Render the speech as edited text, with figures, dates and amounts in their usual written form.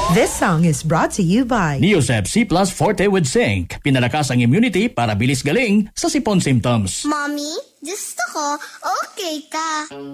This song is brought to you by Neosep C Plus Forte with Zinc. Pinalakas ang immunity para bilis galing sa sipon symptoms. Mommy, gusto ko, okay ka.